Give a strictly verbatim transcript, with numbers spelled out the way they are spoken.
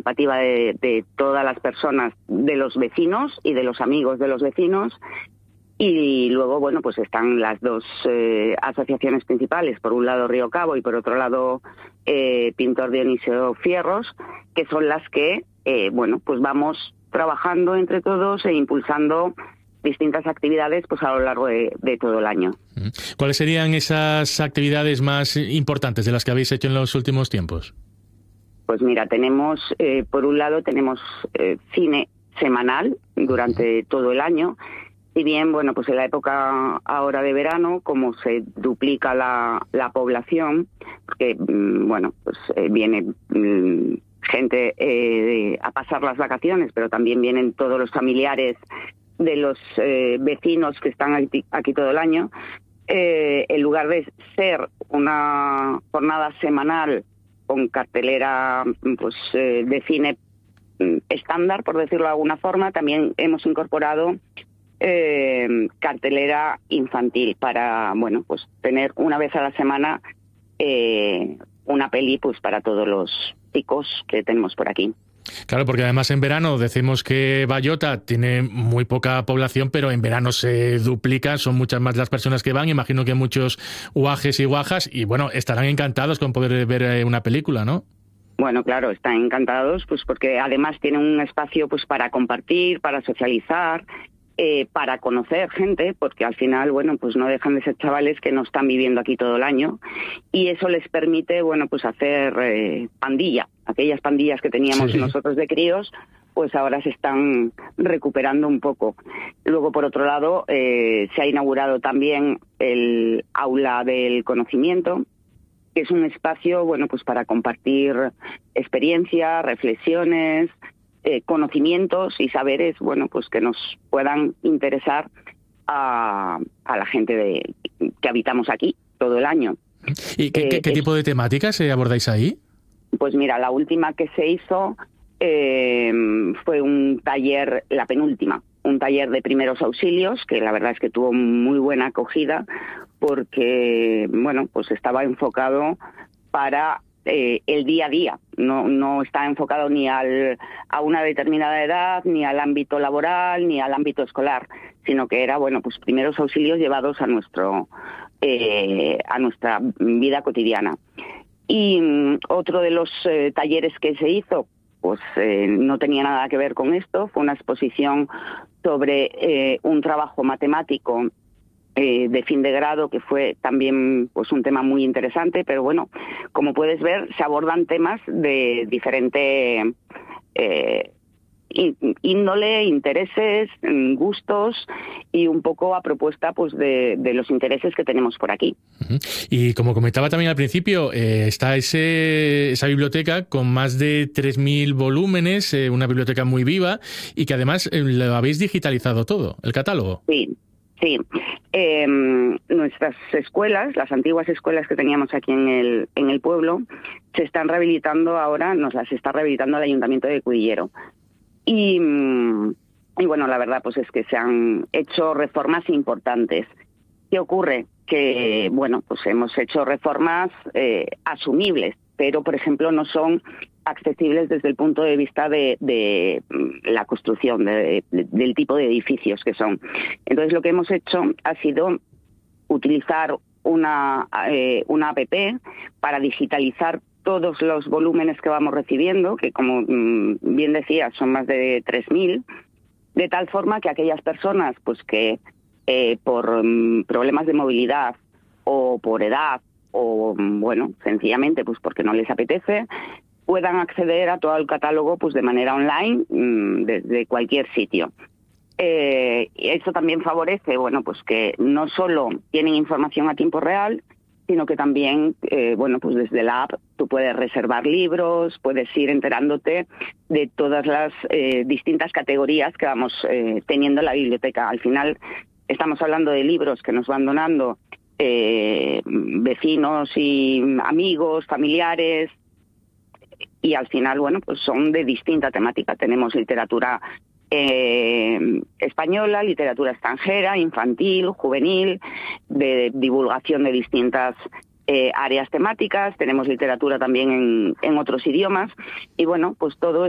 participativa de, de todas las personas, de los vecinos y de los amigos de los vecinos. Y luego, bueno, pues están las dos eh, asociaciones principales, por un lado Río Cabo y por otro lado eh, Pintor Dionisio Fierros, que son las que, eh, bueno, pues vamos trabajando entre todos e impulsando distintas actividades pues a lo largo de, de todo el año. ¿Cuáles serían esas actividades más importantes de las que habéis hecho en los últimos tiempos? Pues mira, tenemos, eh, por un lado, tenemos eh, cine semanal durante todo el año. Si bien, bueno, pues en la época ahora de verano, como se duplica la, la población, porque, bueno, pues eh, viene mm, gente eh, a pasar las vacaciones, pero también vienen todos los familiares de los eh, vecinos que están aquí, aquí todo el año. Eh, en lugar de ser una jornada semanal con cartelera pues eh, de cine estándar, por decirlo de alguna forma, también hemos incorporado eh, cartelera infantil para, bueno, pues tener una vez a la semana eh, una peli pues para todos los chicos que tenemos por aquí. Claro, porque además en verano decimos que Ballota tiene muy poca población, pero en verano se duplica, son muchas más las personas que van. Imagino que muchos guajes y guajas, y bueno, estarán encantados con poder ver una película, ¿no? Bueno, claro, están encantados, pues porque además tienen un espacio pues para compartir, para socializar, eh, para conocer gente, porque al final, bueno, pues no dejan de ser chavales que no están viviendo aquí todo el año, y eso les permite, bueno, pues hacer eh, pandilla. Aquellas pandillas que teníamos sí. nosotros de críos, pues ahora se están recuperando un poco. Luego, por otro lado, eh, se ha inaugurado también el Aula del Conocimiento, que es un espacio, bueno, pues para compartir experiencias, reflexiones, eh, conocimientos y saberes, bueno, pues que nos puedan interesar a, a la gente de, que habitamos aquí todo el año. ¿Y qué, eh, qué, qué tipo de temáticas abordáis ahí? Pues mira, la última que se hizo eh, fue un taller, la penúltima, un taller de primeros auxilios, que la verdad es que tuvo muy buena acogida, porque, bueno, pues estaba enfocado para eh, el día a día, no no está enfocado ni al a una determinada edad, ni al ámbito laboral, ni al ámbito escolar, sino que era, bueno, pues primeros auxilios llevados a nuestro eh, a nuestra vida cotidiana. Y um, otro de los eh, talleres que se hizo, pues eh, no tenía nada que ver con esto, fue una exposición sobre eh, un trabajo matemático eh, de fin de grado, que fue también pues un tema muy interesante, pero bueno, como puedes ver, se abordan temas de diferente eh, índole, intereses, gustos y un poco a propuesta pues de, de los intereses que tenemos por aquí. Y como comentaba también al principio, eh, está ese, esa biblioteca con más de tres mil volúmenes, eh, una biblioteca muy viva y que además eh, lo habéis digitalizado todo, el catálogo. Sí. Sí, eh, nuestras escuelas, las antiguas escuelas que teníamos aquí en el en el pueblo, se están rehabilitando ahora, nos las está rehabilitando el Ayuntamiento de Cudillero. Y, y bueno, la verdad pues es que se han hecho reformas importantes. ¿Qué ocurre? Que, bueno, pues hemos hecho reformas eh, asumibles, pero, por ejemplo, no son accesibles desde el punto de vista de, de la construcción, de, de, del tipo de edificios que son. Entonces, lo que hemos hecho ha sido utilizar una, eh, una app para digitalizar todos los volúmenes que vamos recibiendo, que como mmm, bien decía, son más de tres mil, de tal forma que aquellas personas pues que eh, por mmm, problemas de movilidad o por edad o, bueno, sencillamente pues porque no les apetece, puedan acceder a todo el catálogo pues de manera online mmm, desde cualquier sitio. Eh, eso también favorece, bueno, pues que no solo tienen información a tiempo real, sino que también, eh, bueno, pues desde la app tú puedes reservar libros, puedes ir enterándote de todas las eh, distintas categorías que vamos eh, teniendo en la biblioteca. Al final estamos hablando de libros que nos van donando eh, vecinos y amigos, familiares, y al final, bueno, pues son de distinta temática. Tenemos literatura Eh, española, literatura extranjera, infantil, juvenil, de divulgación de distintas eh, áreas temáticas, tenemos literatura también en, en otros idiomas y bueno, pues todo